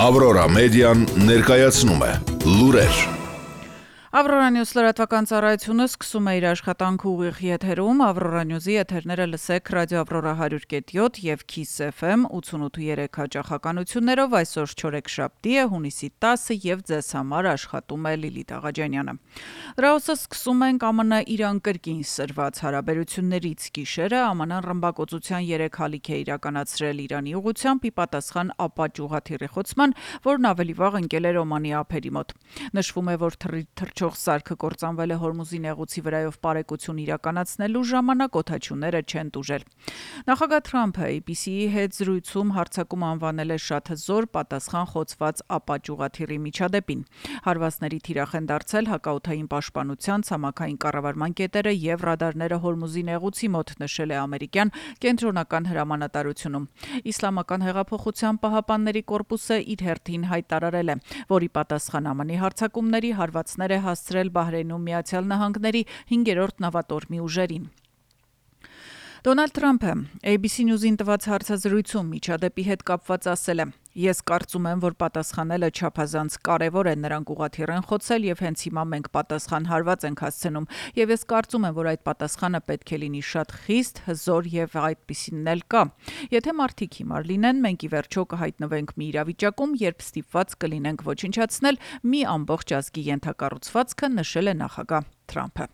Ավրորա մեդիան ներկայացնում է լուրեր։ Ավրորա Նյուզ լրատվական ծառայությունը սկսում է իր աշխատանքը ուղիղ եթերում։ Ավրորա Նյուզի եթերները լսեք ռադիո Ավրորա 100.7 եւ Kiss FM 88.3 հաճախականություններով։ Այսօր չորեքշաբթի է, հունիսի 10-ը եւ ձեզ համար աշխատում է Լիլիթ Աղաջանյանը։ Դրաոսը սկսում ենք ԱՄՆ Իրան կրկին սրված հարաբերություններից։ Գիշերը ԱՄՆ ռմբակոծության 3 հալիք է իրականացրել Իրանի ուղղությամբ՝ ի պատասխան ԱՊԱ ուղղաթիռի խոցման, որն ավելի վաղ ընկել էր Օմանի ափերի մոտ։ Նշվում է, որ թռչող սարքը կործանվել է Հորմուզի նեղուցի վրայով պարեկություն իրականացնելու ժամանակ, օդաչուները չեն տուժել։ Նախագահ Թրամփը ABC-ի հետ զրույցում հարձակում անվանել է շատ հզոր պատասխան խոցված ԱՊԱ ուղղաթիռի միջադեպին։ Հարվածների թիրախ են դարձել հակաօդային պաշտպանության, ցամաքային կառավարման կետերը եւ ռադարները Հորմուզի նեղուցի մոտ, նշել է ամերիկյան կենտրոնական հրամանատարությունում։ Իսլամական հեղափոխության պահապանների կորպուսը իր հերթին հայտարարել է, որ ի պատասխան ԱՄՆ-ի հարձակումների հարվածներ է հասցրել Բահրեյնում Միացյալ Նահանգների 5-րդ նավատորմի ուժերին։ Դոնալդ Թրամփը ABC News-ին տված հարցազրույցում միջադեպի հետ կապված ասել է. «Ես կարծում եմ, որ պատասխանելը չափազանց կարևոր է, նրանք ուղղաթիռ են խոցել եւ հենց հիմա մենք պատասխան հարված ենք հասցնում, եւ ես կարծում եմ, որ այդ պատասխանը պետք է լինի շատ խիստ, հզոր եւ այդպիսինն էլ կա։ Եթե մարդիկ հիմար լինեն, մենք ի վերջո կհայտնվենք մի իրավիճակում, երբ ստիպված կլինենք ոչնչացնել մի ամբողջ ազգի ենթակառուցվածքը», նշել է նախագահ Թրամփը։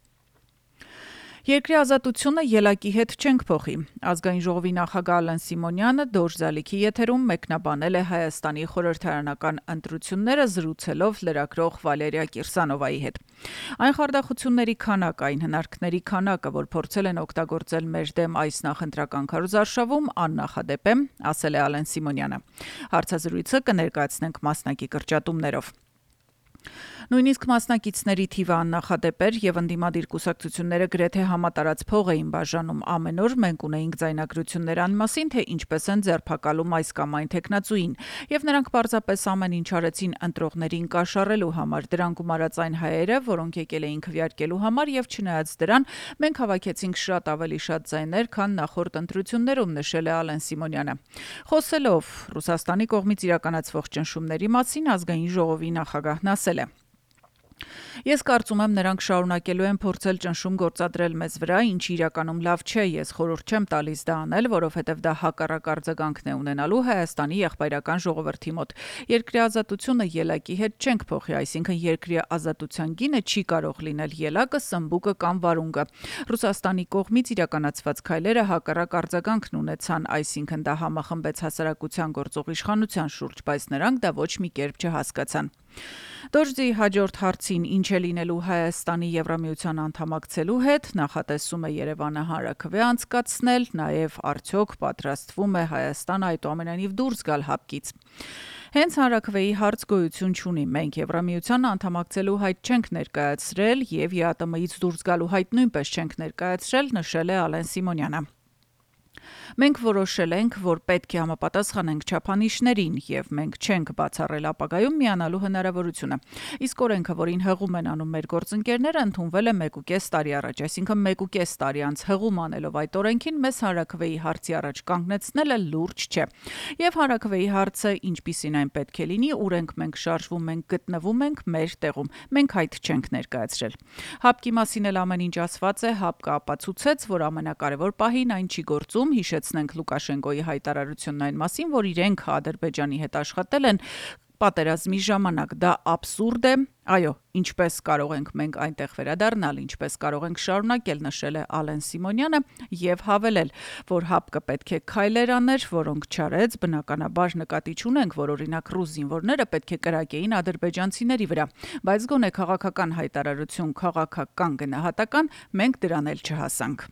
Երկրի ազատությունը ելակի հետ չենք փոխի։ Ազգային ժողովի նախագահ Ալեն Սիմոնյանը Դորժալիքի եթերում մեկնաբանել է Հայաստանի խորհրդարանական ընտրությունները, զրուցելով լրագրող Վալերիա Կիրսանովայի հետ։ Այն խարդախությունների քանակ, այն հնարքների քանակը, որ փորձել են օգտագործել մեր դեմ այս նախընտրական քարոզարշավում, աննախադեպ է, ասել է Ալեն Սիմոնյանը։ Հարցազրույցը կներկայացնենք մասնակի կրճատումներով։ Նույնիսկ մասնակիցների թիվը աննախադեպ էր եւ ընդդիմադիր կուսակցությունները գրեթե համատարած փող էին բաժանում։ Ամեն օր մենք ունեինք ձայնագրություններ այն մասին, թե ինչպես են ձերբակալում այս կամ այն թեկնածուին, եւ նրանք պարզապես ամեն ինչ արեցին ընտրողներին կաշառելու համար։ Դրանք գումարած այն հայերը, որոնք եկել էին քվեարկելու համար, եւ չնայած դրան մենք հավաքեցինք շատ ավելի շատ ձայներ, քան նախորդ ընտրություններում, նշել է Ալեն Սիմոնյանը։ Խոսելով Ռուսաստանի կողմից իրականացվող ճնշումների մասին, ազգային ժողովի նախագահն ասել է. «Ես կարծում եմ, նրանք շարունակելու են փորձել ճնշում գործադրել մեզ վրա, ինչը իրականում լավ չէ։ Ես խորհուրդ չեմ տալիս դա անել, որովհետև դա հակառակ արձագանքն է ունենալու Հայաստանի եղբայրական ժողովրդի մոտ։ Երկրի ազատությունը ելակի հետ չենք փոխի, այսինքն երկրի ազատության գինը չի կարող լինել ելակը, սմբուկը կամ վարունգը։ Ռուսաստանի կողմից իրականացված քայլերը հակառակ արձագանքն ունեցան, այսինքն դա համախմբեց հասարակության գործող իշխանության շուրջ, բայց նրանք դա ոչ մի կերպ չհասկացան»։ Դորժի հաջորդ հարցին ինչ է լինելու Հայաստանի Եվրամիության անդամակցելու հետ, նախատեսում է Երևանը հանրաքվե անցկացնել, նաև արդյոք պատրաստվում է Հայաստանը այդուամենայնիվ դուրս գալ ՀԱՊԿ-ից։ Հենց հանրաքվեի հարց գոյություն չունի, մենք Եվրամիության անդամակցելու հայտ չենք ներկայացրել եւ ԵԱՏՄ-ից դուրս գալու հայտ նույնպես չենք ներկայացրել, նշել է Ալեն Սիմոնյանը։ Մենք որոշել ենք, որ պետք է համապատասխանենք չափանիշներին եւ մենք չենք բացառել ապագայում միանալու հնարավորությունը։ Իսկ օրենքը, որին հղում են անում մեր գործընկերները, ընդունվել է 1.5 տարի առաջ, այսինքն 1.5 տարի անց հղում անելով այդ օրենքին մեզ հանրաքվեի հարցի առաջ կանգնեցնելը լուրջ չէ։ Եվ հանրաքվեի հարցը ինչպիսին այն պետք է լինի, ուր մենք շարժվում ենք, գտնվում ենք մեր տեղում։ Մենք հայտ չենք ներկայացրել։ ՀԱՊԿ-ի մասին էլ ամեն ինչ ասված է, ՀԱՊԿ-ը ապացուցեց, որ ամենակարևոր պահին այն չի գործում, հիշեցնենք Լուկաշենկոյի հայտարարությունն այն մասին, որ իրենք Ադրբեջանի հետ աշխատել են պատերազմի ժամանակ, դա աբսուրդ է, այո, ինչպես կարող ենք մենք այնտեղ վերադառնալ, ինչպես կարող ենք շարունակել, նշել է Ալեն Սիմոնյանը եւ հավելել, որ ՀԱՊԿ-ը պետք է քայլեր աներ, որոնք չարեց, բնականաբար նկատի չունենք, որ օրինակ ռուս զինվորները պետք է կրակեին ադրբեջանցիների վրա, բայց գոնե քաղաքական հայտարարություն, քաղաքական գնահատական, մենք դրան էլ չհասանք։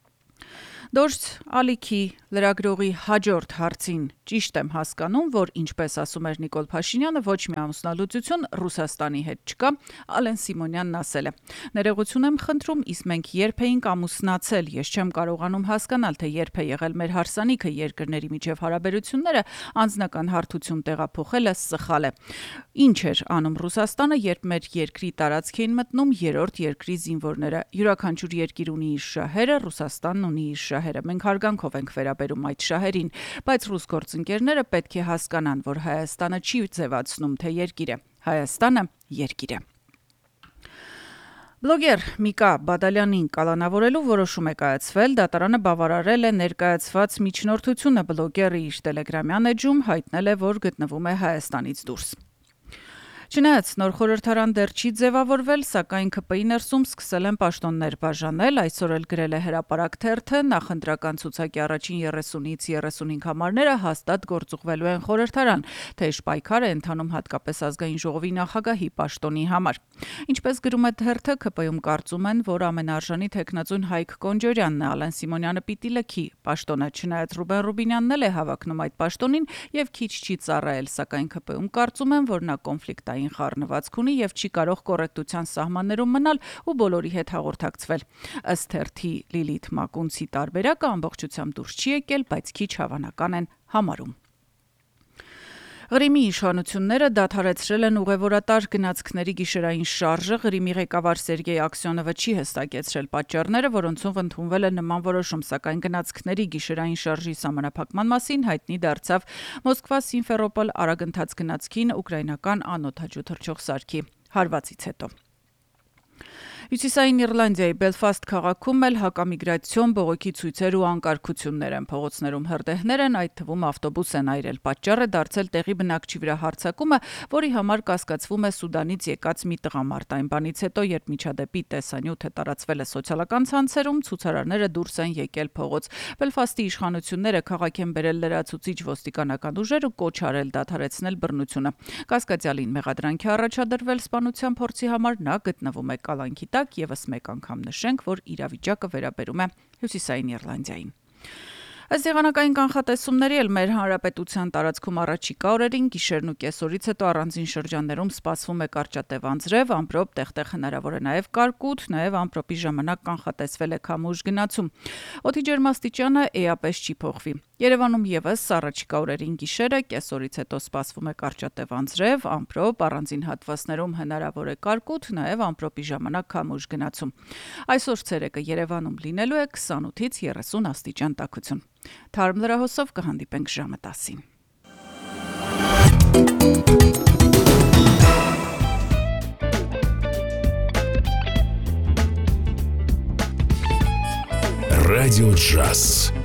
Դորժ Ալիքի լրագրողի հաջորդ հարցին ճիշտ եմ հասկանում, որ ինչպես ասում էր Նիկոլ Փաշինյանը, ոչ մի ամուսնալուծություն Ռուսաստանի հետ չկա, Ալեն Սիմոնյանն ասել է. «Ներողություն եմ խնդրում, իսկ մենք երբ էինք ամուսնացել, ես չեմ կարողանում հասկանալ, թե երբ է եղել մեր հարսանիքը, երկրների միջև հարաբերությունները, անձնական հարթություն տեղափոխելը սխալ է։ Ինչ էր անում Ռուսաստանը, երբ մեր երկրի տարածք էին մտնում երրորդ երկրի զինվորները։ Յուրաքանչյուր երկիր ունի իր շահերը, Ռուսաստանն ունի իր շահերը։ Մենք հարգանքով ենք վերաբերում այդ շահերին, բայց ռուս գործընկերները պետք է հասկանան, որ Հայաստանը չի ձևացնում, թե երկիր է։ Հայաստանը երկիր է։ Բլոգեր Միկա Բադալյանին կալանավորելու որոշում է կայացվել, դատարանը բավարարել է ներկայացված միջնորդությունը, բլոգերը իր տելեգրամյան էջում հայտնել է, որ գտնվում է Հայաստանից դուրս։ Չնայած նոր խորհրդարան դեռ չի ձևավորվել, սակայն ՔՊ-ի ներսում սկսել են պաշտոններ բաժանել, այսօր էլ գրել է Հրապարակ թերթը, նախընտրական ցուցակի առաջին 30-ից 35 համարները հաստատ գործուղվելու են խորհրդարան, թեժ պայքար է ընթանում հատկապես ազգային ժողովի նախագահի պաշտոնի համար։ Ինչպես գրում է թերթը, ՔՊ-ում կարծում են, որ ամենարժանի թեկնածուն Հայկ Կոնջորյանն է, Ալեն Սիմոնյանը պիտի լքի պաշտոնը, չնայած Ռուբեն Ռուբինյանն էլ է հավակնում այդ պաշտոնին եւ քիչ չի ծառայել, սակայն ՔՊ-ում կարծում են, որ նա կոնֆլիկտային խառնվածք ունի եւ չի կարող կոռեկտության սահմաններում մնալ ու բոլորի հետ հաղորդակցվել։ Ըստ թերթի Լիլիթ Մակունցի տարբերակը ամբողջությամբ դուրս չի եկել, բայց քիչ հավանական են համարում։ Ղրիմի իշխանությունները դադարեցրել են ուղևորատար գնացքների գիշերային շարժը, Ղրիմի ղեկավար Սերգեյ Աքսյոնովը չի հստակեցրել պատճառները, որոնցով ընդունվել է նման որոշում, սակայն գնացքների գիշերային շարժի սահմանափակման մասին հայտնի դարձավ Մոսկվա Սիմֆերոպոլ արագընթաց գնացքին ուկրաինական անօդաչու թռչող սարքի հարվածից հետո։ Հյուսիսային Իռլանդիայի Բելֆաստ քաղաքում էլ հակամիգրացիոն բողոքի ցույցեր ու անկարգություններ են, փողոցներում հրդեհներ են, այդ թվում ավտոբուս են այրել, պատճառ է դարձել տեղի բնակչի վրա հարձակումը, որի համար կասկածվում է Սուդանից եկած մի տղամարդ, այն բանից հետո, երբ միջադեպի տեսանյութը տարածվել է սոցիալական ցանցերում, ցուցարարները դուրս են եկել փողոց։ Բելֆաստի իշխանությունները քաղաք են բերել լրացուցիչ ոստիկանական ուժեր ու կոչ արել դադարեցնել բռնությունը։ Կասկածյալին մեղադրանք է առաջադրվել սպանության փորձի համար, նա գտնվում է կալանքի Եվս մեկ անգամ նշենք, որ իրավիճակը վերաբերում է Հյուսիսային Իռլանդիային։ Ըստ եղանակային կանխատեսումների էլ մեր հանրապետության տարածքում առաջիկա օրերին գիշերն ու կեսօրից հետո առանձին շրջաններում սպասվում է կարճատև անձրև, ամպրոպ, տեղ-տեղ հնարավոր է նաև կարկուտ, նաև ամպրոպի ժամանակ կանխատեսվել է քամուշ գնացում։ Օդի ջերմաստիճանը էապես չի փոխվի։ Երևանում եւս առաջիկա օրերին գիշերը կեսօրից հետո սպասվում է կարճատև անձրև, ամպրոպ, առանձին հատվածներում հնարավոր է կարկուտ, նաև ամպրոպի ժամանակ քամուշ գնացում։ Այսօր ցերեկը Երևանում լինելու է 28-ից 30 աստիճան տաքություն։ Թարմ լրահոսով կհանդիպենք ժամը 10-ին։ Радио Джаз.